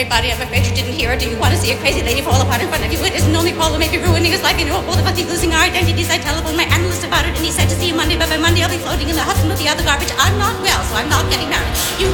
everybody. I'm afraid you didn't hear it. Do you want to see a crazy lady fall apart in front of you? It isn't only Paul who may be ruining his life. You know, both of us he's losing our identities. I telephoned my analyst about it, and he said to see you Monday, but by Monday I'll be floating in the Hudson with the other garbage. I'm not well, so I'm not getting married. You